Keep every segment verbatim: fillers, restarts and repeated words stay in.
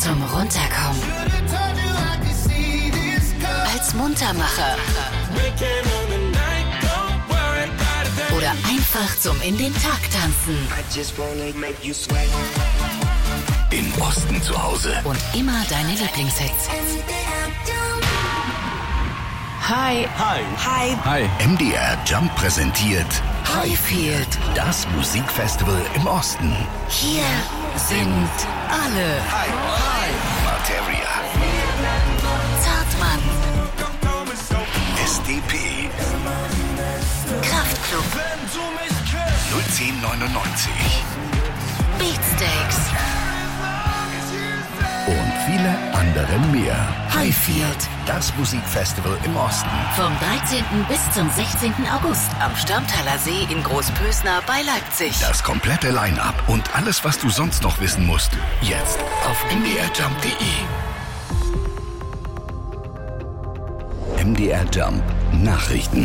zum Runterkommen. Als Muntermacher. Oder einfach zum in den Tag tanzen. Im Osten zu Hause. Und immer deine Lieblingshits. Hi. Hi. Hi. Hi. M D R Jump präsentiert Highfield. Das Musikfestival im Osten. Hier sind alle. Hi. Hi. Materia. Zartmann. S D P. Kraftklub. null zehn neunundneunzig. Beatsteaks. Und viele andere mehr. Highfield. Das Musikfestival im Osten. Vom dreizehnten bis zum sechzehnten August am Stammtaler See in Großpösner bei Leipzig. Das komplette Line-Up und alles, was du sonst noch wissen musst. Jetzt auf m d r jump punkt de. M D R Jump Nachrichten.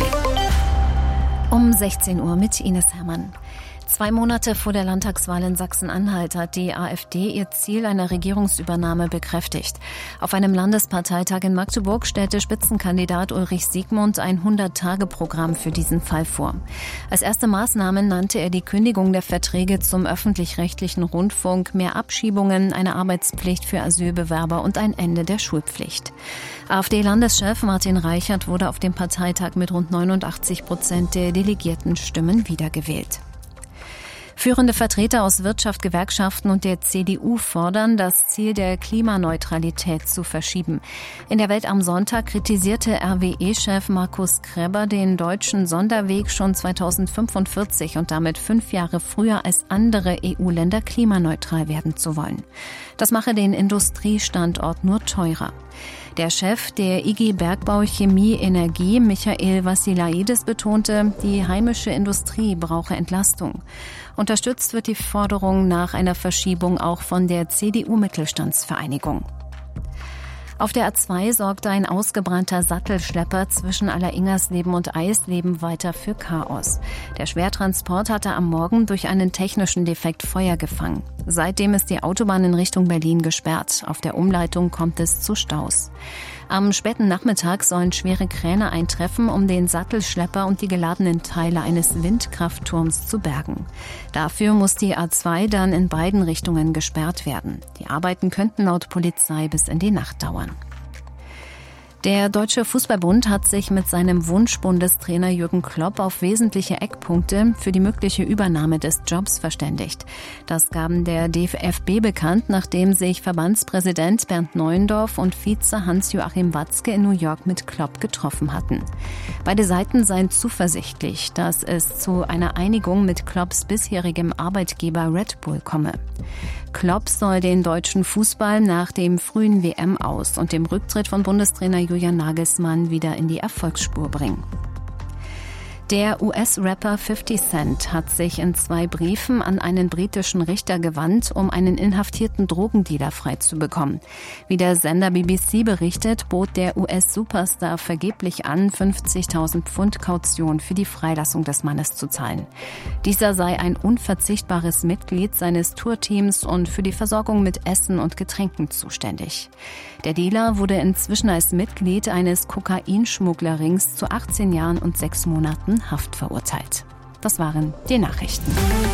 Um sechzehn Uhr mit Ines Herrmann. Zwei Monate vor der Landtagswahl in Sachsen-Anhalt hat die AfD ihr Ziel einer Regierungsübernahme bekräftigt. Auf einem Landesparteitag in Magdeburg stellte Spitzenkandidat Ulrich Siegmund ein hundert-Tage-Programm für diesen Fall vor. Als erste Maßnahme nannte er die Kündigung der Verträge zum öffentlich-rechtlichen Rundfunk, mehr Abschiebungen, eine Arbeitspflicht für Asylbewerber und ein Ende der Schulpflicht. AfD-Landeschef Martin Reichert wurde auf dem Parteitag mit rund neunundachtzig Prozent der Delegiertenstimmen wiedergewählt. Führende Vertreter aus Wirtschaft, Gewerkschaften und der C D U fordern, das Ziel der Klimaneutralität zu verschieben. In der Welt am Sonntag kritisierte R W E-Chef Markus Kreber den deutschen Sonderweg schon zweitausendfünfundvierzig und damit fünf Jahre früher als andere E U-Länder klimaneutral werden zu wollen. Das mache den Industriestandort nur teurer. Der Chef der I G Bergbau Chemie Energie, Michael Vassilaidis, betonte, die heimische Industrie brauche Entlastung. Unterstützt wird die Forderung nach einer Verschiebung auch von der C D U-Mittelstandsvereinigung. Auf der A zwei sorgte ein ausgebrannter Sattelschlepper zwischen Alleringers-Leben und Eisleben weiter für Chaos. Der Schwertransport hatte am Morgen durch einen technischen Defekt Feuer gefangen. Seitdem ist die Autobahn in Richtung Berlin gesperrt. Auf der Umleitung kommt es zu Staus. Am späten Nachmittag sollen schwere Kräne eintreffen, um den Sattelschlepper und die geladenen Teile eines Windkraftturms zu bergen. Dafür muss die A zwei dann in beiden Richtungen gesperrt werden. Die Arbeiten könnten laut Polizei bis in die Nacht dauern. Der Deutsche Fußballbund hat sich mit seinem Wunschbundestrainer Jürgen Klopp auf wesentliche Eckpunkte für die mögliche Übernahme des Jobs verständigt. Das gaben der D F B bekannt, nachdem sich Verbandspräsident Bernd Neuendorf und Vize Hans-Joachim Watzke in New York mit Klopp getroffen hatten. Beide Seiten seien zuversichtlich, dass es zu einer Einigung mit Klopps bisherigem Arbeitgeber Red Bull komme. Klopp soll den deutschen Fußball nach dem frühen W M-Aus und dem Rücktritt von Bundestrainer Julian Nagelsmann wieder in die Erfolgsspur bringen. Der U S-Rapper fifty Cent hat sich in zwei Briefen an einen britischen Richter gewandt, um einen inhaftierten Drogendealer freizubekommen. Wie der Sender B B C berichtet, bot der U S-Superstar vergeblich an, fünfzigtausend Pfund Kaution für die Freilassung des Mannes zu zahlen. Dieser sei ein unverzichtbares Mitglied seines Tourteams und für die Versorgung mit Essen und Getränken zuständig. Der Dealer wurde inzwischen als Mitglied eines Kokainschmugglerrings zu achtzehn Jahren und sechs Monaten Haft verurteilt. Das waren die Nachrichten.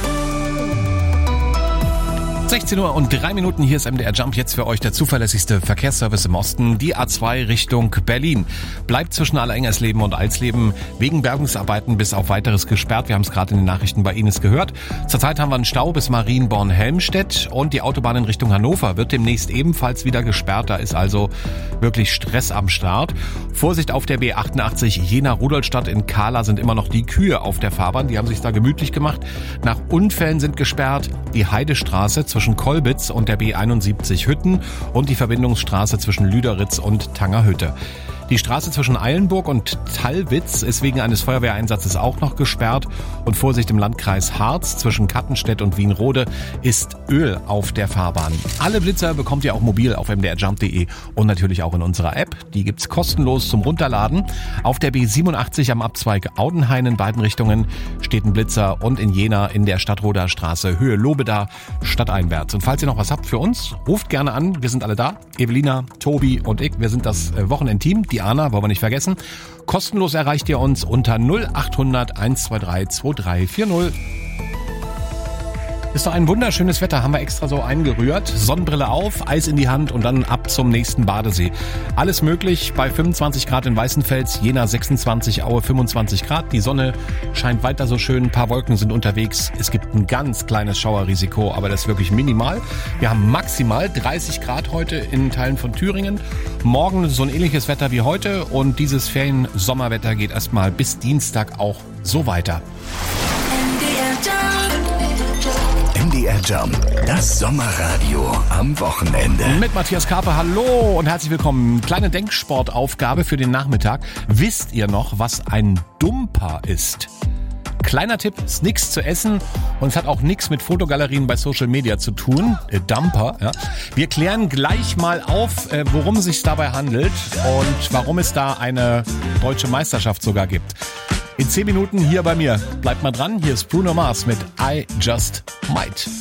sechzehn Uhr und drei Minuten, hier ist M D R Jump, jetzt für euch der zuverlässigste Verkehrsservice im Osten. Die A zwei Richtung Berlin bleibt zwischen Alleringers-Leben und Eisleben wegen Bergungsarbeiten bis auf weiteres gesperrt. Wir haben es gerade in den Nachrichten bei Ines gehört. Zurzeit haben wir einen Stau bis Marienborn-Helmstedt und die Autobahn in Richtung Hannover wird demnächst ebenfalls wieder gesperrt. Da ist also wirklich Stress am Start. Vorsicht auf der B achtundachtzig Jena-Rudolstadt in Kahla sind immer noch die Kühe auf der Fahrbahn. Die haben sich da gemütlich gemacht. Nach Unfällen sind gesperrt die Heidestraße zwischen Kolbitz und der B einundsiebzig Hütten und die Verbindungsstraße zwischen Lüderitz und Tangerhütte. Die Straße zwischen Eilenburg und Tallwitz ist wegen eines Feuerwehreinsatzes auch noch gesperrt. Und Vorsicht im Landkreis Harz zwischen Kattenstedt und Wienrode ist Öl auf der Fahrbahn. Alle Blitzer bekommt ihr auch mobil auf m d r jump punkt d e und natürlich auch in unserer App. Die gibt's kostenlos zum Runterladen. Auf der B siebenundachtzig am Abzweig Audenhain in beiden Richtungen steht ein Blitzer und in Jena in der Stadtroder Straße Höhe Lobeda stadteinwärts. Und falls ihr noch was habt für uns, ruft gerne an. Wir sind alle da. Evelina, Tobi und ich. Wir sind das Wochenendteam. Diana, wollen wir nicht vergessen. Kostenlos erreicht ihr uns unter null acht hundert eins zwei drei zwei drei vier null. Ist doch ein wunderschönes Wetter, haben wir extra so eingerührt. Sonnenbrille auf, Eis in die Hand und dann ab zum nächsten Badesee. Alles möglich bei fünfundzwanzig Grad in Weißenfels, Jena sechsundzwanzig, Aue fünfundzwanzig Grad. Die Sonne scheint weiter so schön, ein paar Wolken sind unterwegs. Es gibt ein ganz kleines Schauerrisiko, aber das ist wirklich minimal. Wir haben maximal dreißig Grad heute in Teilen von Thüringen. Morgen so ein ähnliches Wetter wie heute und dieses Ferien-Sommerwetter geht erstmal bis Dienstag auch so weiter. M D R Jump, das Sommerradio am Wochenende. Mit Matthias Karpe, hallo und herzlich willkommen. Kleine Denksportaufgabe für den Nachmittag. Wisst ihr noch, was ein Dumper ist? Kleiner Tipp, ist nichts zu essen und es hat auch nichts mit Fotogalerien bei Social Media zu tun. Äh, Dumper, ja. Wir klären gleich mal auf, äh, worum es sich dabei handelt und warum es da eine deutsche Meisterschaft sogar gibt. In zehn Minuten hier bei mir. Bleibt mal dran, hier ist Bruno Mars mit I Just Might.